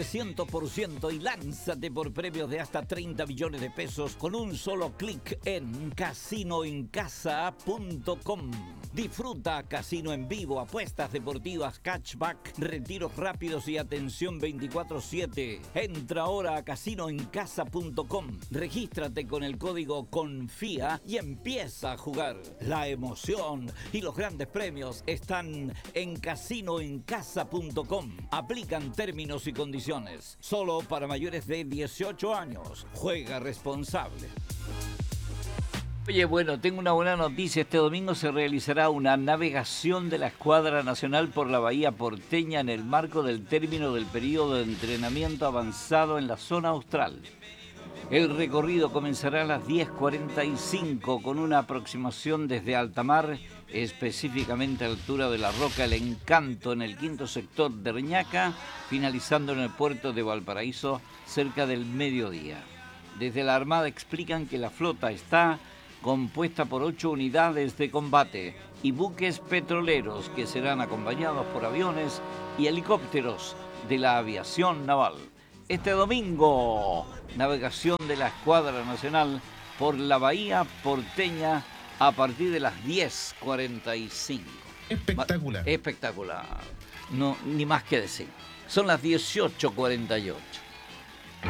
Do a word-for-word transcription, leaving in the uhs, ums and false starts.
cien por ciento y lánzate por premios de hasta treinta millones de pesos con un solo clic en casino en casa punto com. Disfruta casino en vivo, apuestas deportivas, cashback, retiros rápidos y atención veinticuatro siete. Entra ahora a casino en casa punto com. Regístrate con el código CONFÍA y empieza a jugar. La emoción y los grandes premios están en casino en casa punto com. Aplican términos y condiciones. Solo para mayores de dieciocho años. Juega responsable. Oye, bueno, tengo una buena noticia. Este domingo se realizará una navegación de la Escuadra Nacional por la Bahía Porteña en el marco del término del periodo de entrenamiento avanzado en la zona austral. El recorrido comenzará a las diez cuarenta y cinco con una aproximación desde alta mar, específicamente a la altura de la Roca El Encanto en el quinto sector de Reñaca, finalizando en el puerto de Valparaíso cerca del mediodía. Desde la Armada explican que la flota está compuesta por ocho unidades de combate y buques petroleros que serán acompañados por aviones y helicópteros de la aviación naval. Este domingo, navegación de la Escuadra Nacional por la Bahía Porteña a partir de las diez cuarenta y cinco. Espectacular. Espectacular. No, ni más que decir. Son las dieciocho cuarenta y ocho.